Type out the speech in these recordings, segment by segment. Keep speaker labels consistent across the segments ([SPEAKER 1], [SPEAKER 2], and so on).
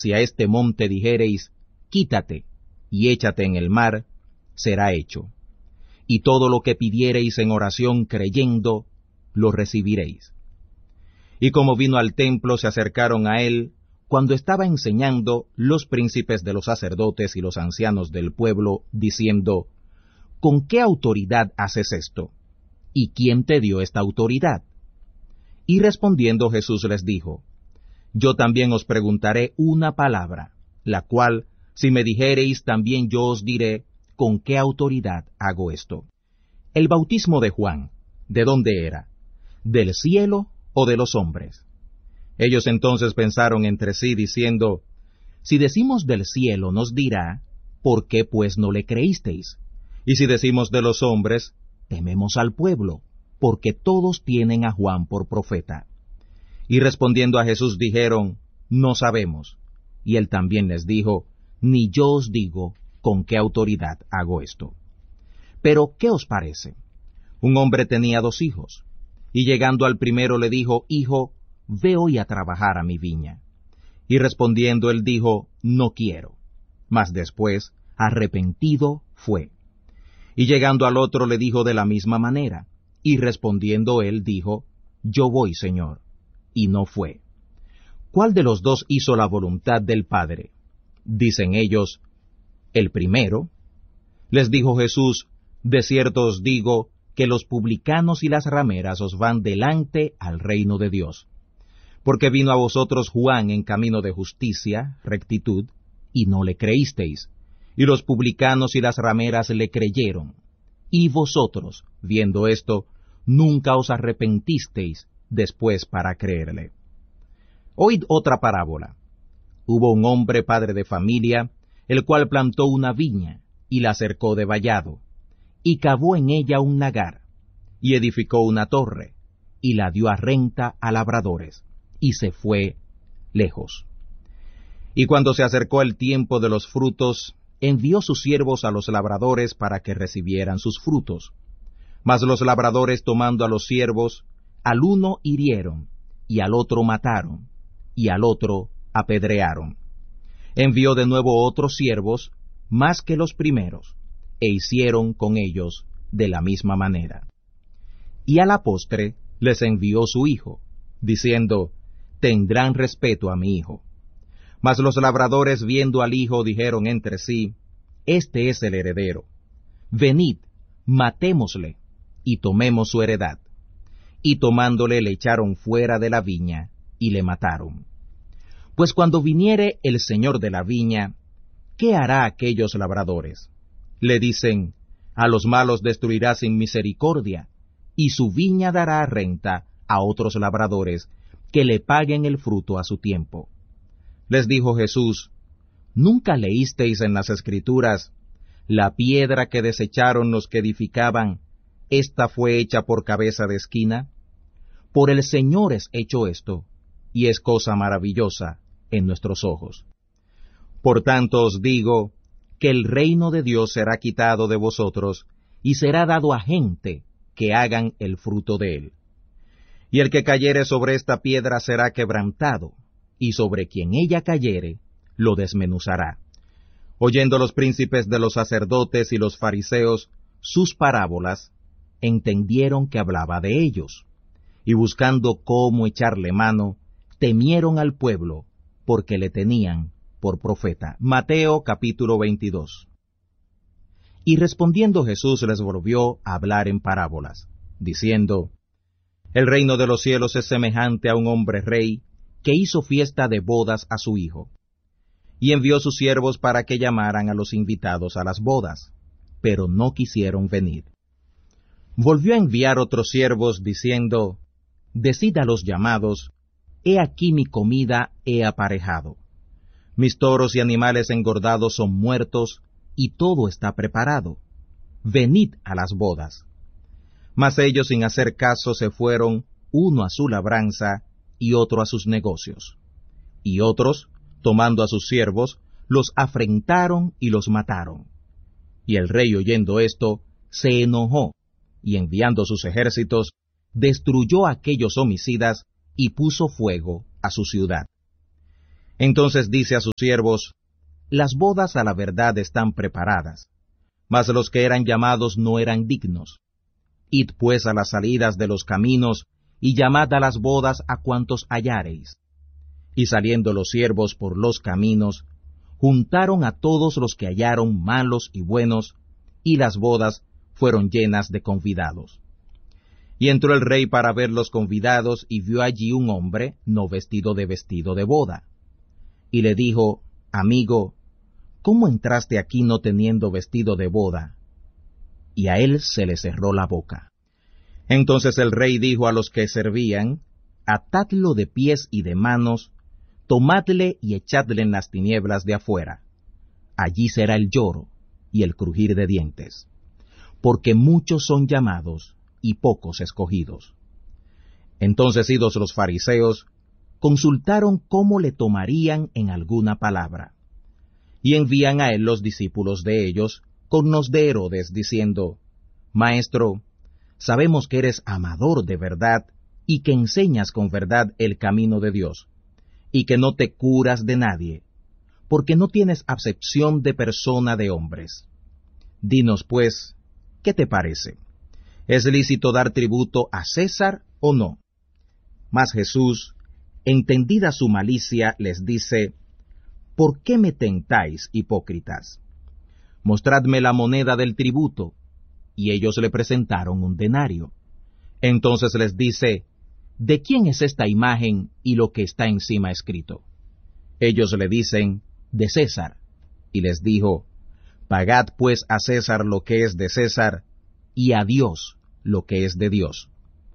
[SPEAKER 1] si a este monte dijereis, quítate, y échate en el mar, será hecho. Y todo lo que pidiereis en oración creyendo, lo recibiréis. Y como vino al templo, se acercaron a él, cuando estaba enseñando, los príncipes de los sacerdotes y los ancianos del pueblo, diciendo, ¿con qué autoridad haces esto? ¿Y quién te dio esta autoridad? Y respondiendo Jesús les dijo, yo también os preguntaré una palabra, la cual, si me dijereis, también yo os diré, ¿con qué autoridad hago esto? El bautismo de Juan, ¿de dónde era? ¿Del cielo o de los hombres? Ellos entonces pensaron entre sí, diciendo, si decimos del cielo, nos dirá, ¿por qué pues no le creísteis? Y si decimos de los hombres, tememos al pueblo, porque todos tienen a Juan por profeta. Y respondiendo a Jesús dijeron, no sabemos. Y él también les dijo, ni yo os digo con qué autoridad hago esto. Pero, ¿qué os parece? Un hombre tenía 2 hijos, y llegando al primero le dijo, hijo, ve hoy a trabajar a mi viña. Y respondiendo él dijo, no quiero. Mas después, arrepentido, fue. Y llegando al otro le dijo de la misma manera, y respondiendo él dijo, yo voy, Señor. Y no fue. ¿Cuál de los 2 hizo la voluntad del Padre? Dicen ellos, el primero. Les dijo Jesús, de cierto os digo, que los publicanos y las rameras os van delante al reino de Dios. Porque vino a vosotros Juan en camino de justicia, rectitud, y no le creísteis, y los publicanos y las rameras le creyeron. Y vosotros, viendo esto, nunca os arrepentisteis después para creerle. Oíd otra parábola. Hubo un hombre padre de familia, el cual plantó una viña, y la cercó de vallado, y cavó en ella un lagar, y edificó una torre, y la dio a renta a labradores, y se fue lejos. Y cuando se acercó el tiempo de los frutos, envió sus siervos a los labradores para que recibieran sus frutos. Mas los labradores, tomando a los siervos, al uno hirieron, y al otro mataron, y al otro apedrearon. Envió de nuevo otros siervos, más que los primeros, e hicieron con ellos de la misma manera. Y a la postre les envió su hijo, diciendo, tendrán respeto a mi hijo. Mas los labradores, viendo al hijo, dijeron entre sí, este es el heredero. Venid, matémosle, y tomemos su heredad. Y tomándole le echaron fuera de la viña, y le mataron. Pues cuando viniere el señor de la viña, ¿qué hará aquellos labradores? Le dicen, a los malos destruirá sin misericordia, y su viña dará renta a otros labradores, que le paguen el fruto a su tiempo. Les dijo Jesús, ¿nunca leísteis en las Escrituras, la piedra que desecharon los que edificaban, esta fue hecha por cabeza de esquina? Por el Señor es hecho esto, y es cosa maravillosa en nuestros ojos. Por tanto os digo, que el reino de Dios será quitado de vosotros, y será dado a gente que hagan el fruto de él. Y el que cayere sobre esta piedra será quebrantado, y sobre quien ella cayere, lo desmenuzará. Oyendo los príncipes de los sacerdotes y los fariseos sus parábolas, entendieron que hablaba de ellos, y buscando cómo echarle mano, temieron al pueblo, porque le tenían por profeta. Mateo capítulo 22. Y respondiendo Jesús les volvió a hablar en parábolas, diciendo, el reino de los cielos es semejante a un hombre rey, que hizo fiesta de bodas a su hijo. Y envió sus siervos para que llamaran a los invitados a las bodas, pero no quisieron venir. Volvió a enviar otros siervos, diciendo, decid a los llamados, he aquí mi comida he aparejado. Mis toros y animales engordados son muertos, y todo está preparado. Venid a las bodas. Mas ellos sin hacer caso se fueron, uno a su labranza, y otro a sus negocios. Y otros, tomando a sus siervos, los afrentaron y los mataron. Y el rey, oyendo esto, se enojó, y enviando sus ejércitos, destruyó a aquellos homicidas, y puso fuego a su ciudad. Entonces dice a sus siervos: Las bodas a la verdad están preparadas, mas los que eran llamados no eran dignos. Id pues a las salidas de los caminos, y llamad a las bodas a cuantos hallareis. Y saliendo los siervos por los caminos, juntaron a todos los que hallaron, malos y buenos, y las bodas fueron llenas de convidados. Y entró el rey para ver los convidados, y vio allí un hombre no vestido de boda. Y le dijo: Amigo, ¿cómo entraste aquí no teniendo vestido de boda? Y a él se le cerró la boca. Entonces el rey dijo a los que servían: Atadlo de pies y de manos, tomadle y echadle en las tinieblas de afuera. Allí será el lloro y el crujir de dientes, porque muchos son llamados y pocos escogidos. Entonces, idos los fariseos, consultaron cómo le tomarían en alguna palabra. Y envían a él los discípulos de ellos, con los de Herodes, diciendo: Maestro, sabemos que eres amador de verdad, y que enseñas con verdad el camino de Dios, y que no te curas de nadie, porque no tienes acepción de persona de hombres. Dinos pues, ¿qué te parece? ¿Es lícito dar tributo a César o no? Mas Jesús, entendida su malicia, les dice: ¿Por qué me tentáis, hipócritas? Mostradme la moneda del tributo. Y ellos le presentaron un denario. Entonces les dice: ¿De quién es esta imagen y lo que está encima escrito? Ellos le dicen: De César. Y les dijo: Pagad pues a César lo que es de César, y a Dios lo que es de Dios.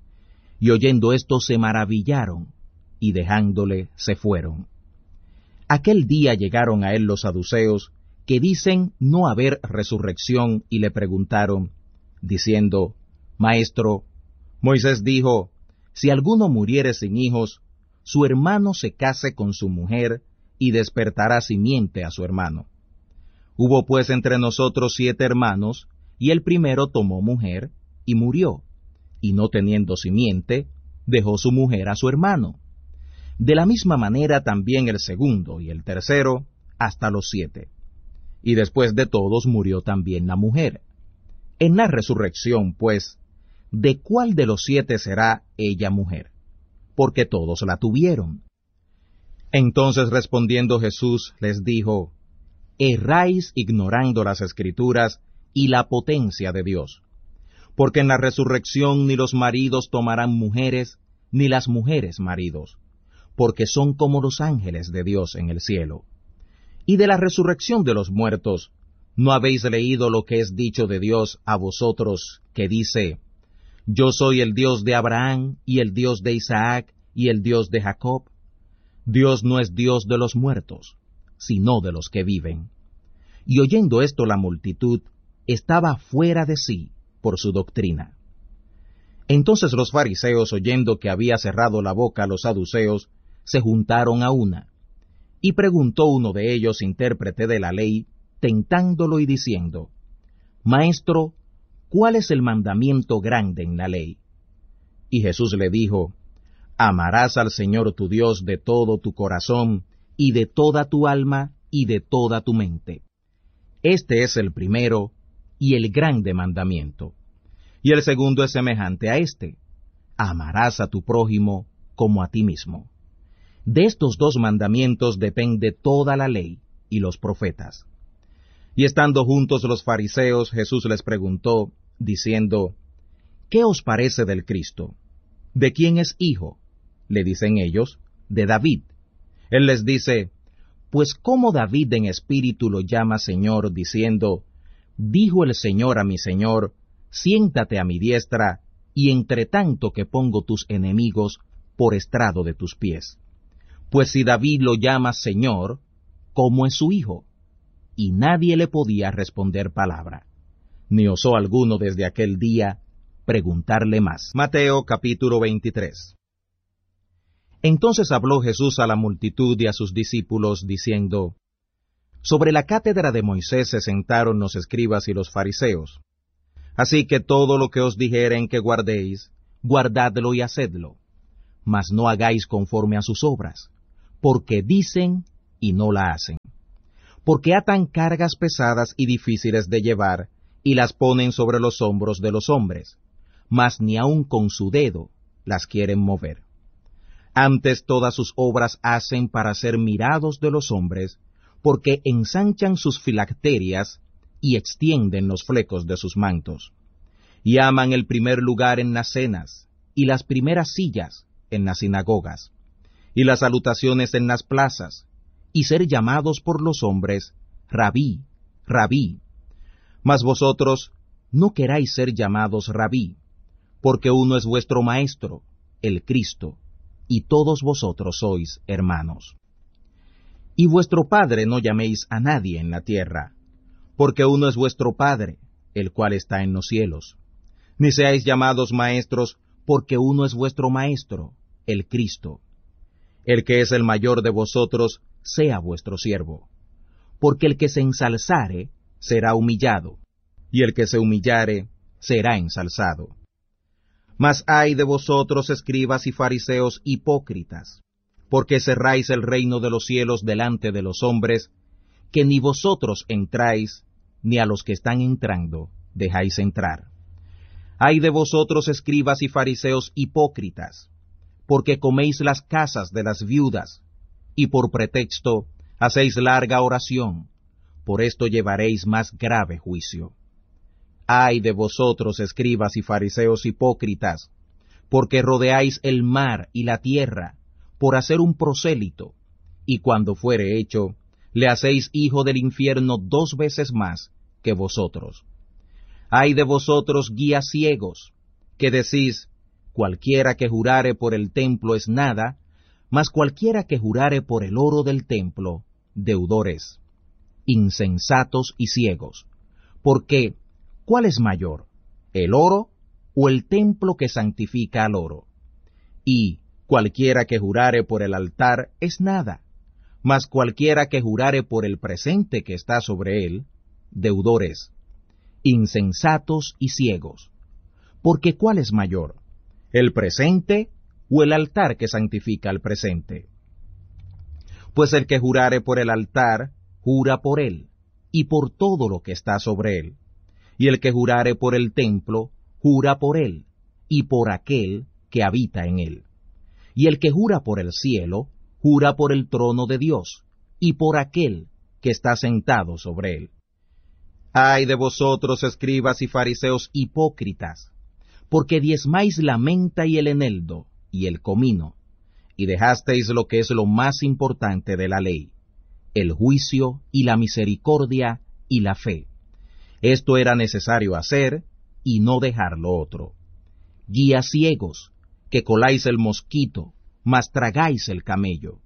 [SPEAKER 1] Y oyendo esto se maravillaron, y dejándole se fueron. Aquel día llegaron a él los saduceos, que dicen no haber resurrección, y le preguntaron, diciendo: Maestro, Moisés dijo: Si alguno muriere sin hijos, su hermano se case con su mujer, y despertará simiente a su hermano. Hubo pues entre nosotros 7 hermanos, y el primero tomó mujer, y murió, y no teniendo simiente, dejó su mujer a su hermano. De la misma manera también el segundo y el tercero, hasta los 7. Y después de todos murió también la mujer. En la resurrección, pues, ¿de cuál de los 7 será ella mujer? Porque todos la tuvieron. Entonces respondiendo Jesús les dijo: Erráis ignorando las Escrituras y la potencia de Dios. Porque en la resurrección ni los maridos tomarán mujeres, ni las mujeres maridos, porque son como los ángeles de Dios en el cielo. Y de la resurrección de los muertos, ¿no habéis leído lo que es dicho de Dios a vosotros, que dice: Yo soy el Dios de Abraham, y el Dios de Isaac, y el Dios de Jacob? Dios no es Dios de los muertos, sino de los que viven. Y oyendo esto la multitud estaba fuera de sí por su doctrina. Entonces los fariseos, oyendo que había cerrado la boca a los saduceos, se juntaron a una. Y preguntó uno de ellos, intérprete de la ley, tentándolo y diciendo: Maestro, ¿cuál es el mandamiento grande en la ley? Y Jesús le dijo: Amarás al Señor tu Dios de todo tu corazón, y de toda tu alma, y de toda tu mente. Este es el primero y el grande mandamiento. Y el segundo es semejante a este: amarás a tu prójimo como a ti mismo. De estos 2 mandamientos depende toda la ley y los profetas. Y estando juntos los fariseos, Jesús les preguntó, diciendo: ¿Qué os parece del Cristo? ¿De quién es hijo? Le dicen ellos: de David. Él les dice: Pues cómo David en espíritu lo llama Señor, diciendo: Dijo el Señor a mi Señor: Siéntate a mi diestra, y entre tanto que pongo tus enemigos por estrado de tus pies. Pues si David lo llama Señor, ¿cómo es su hijo? Y nadie le podía responder palabra, ni osó alguno desde aquel día preguntarle más. Mateo capítulo 23. Entonces habló Jesús a la multitud y a sus discípulos, diciendo: Sobre la cátedra de Moisés se sentaron los escribas y los fariseos. Así que todo lo que os dijeren que guardéis, guardadlo y hacedlo, mas no hagáis conforme a sus obras, porque dicen y no la hacen. Porque atan cargas pesadas y difíciles de llevar, y las ponen sobre los hombros de los hombres, mas ni aun con su dedo las quieren mover. Antes todas sus obras hacen para ser mirados de los hombres, porque ensanchan sus filacterias y extienden los flecos de sus mantos. Y aman el primer lugar en las cenas, y las primeras sillas en las sinagogas, y las salutaciones en las plazas, y ser llamados por los hombres, Rabí, Rabí. Mas vosotros no queráis ser llamados Rabí, porque uno es vuestro Maestro, el Cristo, y todos vosotros sois hermanos. Y vuestro Padre no llaméis a nadie en la tierra, porque uno es vuestro Padre, el cual está en los cielos. Ni seáis llamados maestros, porque uno es vuestro Maestro, el Cristo. El que es el mayor de vosotros, sea vuestro siervo. Porque el que se ensalzare, será humillado, y el que se humillare, será ensalzado. Mas ay de vosotros, escribas y fariseos hipócritas, porque cerráis el reino de los cielos delante de los hombres, que ni vosotros entráis, ni a los que están entrando dejáis entrar. Ay de vosotros, escribas y fariseos hipócritas, porque coméis las casas de las viudas, y por pretexto hacéis larga oración, por esto llevaréis más grave juicio. Ay de vosotros, escribas y fariseos hipócritas, porque rodeáis el mar y la tierra, por hacer un prosélito, y cuando fuere hecho, le hacéis hijo del infierno 2 veces más que vosotros. Ay de vosotros, guías ciegos, que decís, cualquiera que jurare por el templo es nada, mas cualquiera que jurare por el oro del templo, deudor es. Insensatos y ciegos, porque, ¿cuál es mayor, el oro o el templo que santifica al oro? Y cualquiera que jurare por el altar es nada, mas cualquiera que jurare por el presente que está sobre él, deudor es. Insensatos y ciegos, porque ¿cuál es mayor, el presente o el altar que santifica al presente? Pues el que jurare por el altar, jura por él, y por todo lo que está sobre él. Y el que jurare por el templo, jura por él, y por aquel que habita en él. Y el que jura por el cielo, jura por el trono de Dios, y por aquel que está sentado sobre él. Ay de vosotros, escribas y fariseos hipócritas, porque diezmáis la menta y el eneldo, y el comino, y dejasteis lo que es lo más importante de la ley, el juicio y la misericordia y la fe. Esto era necesario hacer, y no dejar lo otro. Guías ciegos, que coláis el mosquito, mas tragáis el camello.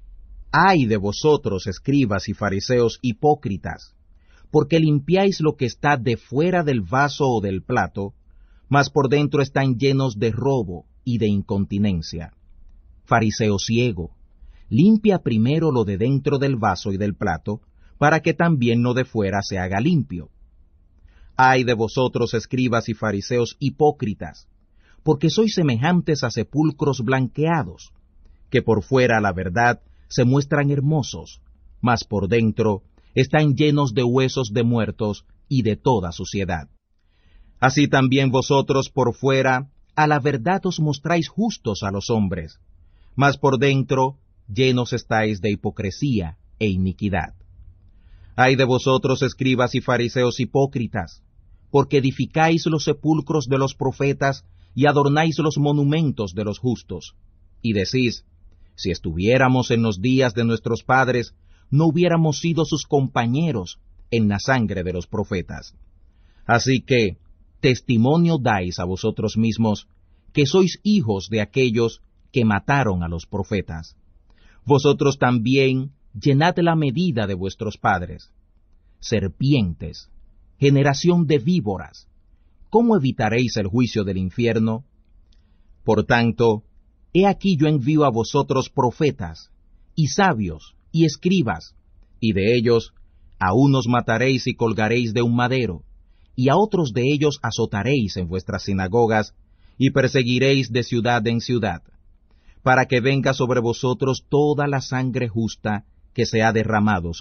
[SPEAKER 1] Ay de vosotros, escribas y fariseos hipócritas, porque limpiáis lo que está de fuera del vaso o del plato, mas por dentro están llenos de robo y de incontinencia. Fariseo ciego, limpia primero lo de dentro del vaso y del plato, para que también lo de fuera se haga limpio. Ay de vosotros, escribas y fariseos hipócritas, porque sois semejantes a sepulcros blanqueados, que por fuera, la verdad, se muestran hermosos, mas por dentro están llenos de huesos de muertos y de toda suciedad. Así también vosotros por fuera, a la verdad os mostráis justos a los hombres, mas por dentro llenos estáis de hipocresía e iniquidad. Ay de vosotros, escribas y fariseos hipócritas, porque edificáis los sepulcros de los profetas y adornáis los monumentos de los justos, y decís, si estuviéramos en los días de nuestros padres, no hubiéramos sido sus compañeros en la sangre de los profetas. Así que, testimonio dais a vosotros mismos, que sois hijos de aquellos que mataron a los profetas. Vosotros también llenad la medida de vuestros padres. Serpientes, generación de víboras, ¿cómo evitaréis el juicio del infierno? Por tanto, he aquí yo envío a vosotros profetas, y sabios, y escribas, y de ellos a unos mataréis y colgaréis de un madero, y a otros de ellos azotaréis en vuestras sinagogas, y perseguiréis de ciudad en ciudad, para que venga sobre vosotros toda la sangre justa que se ha derramado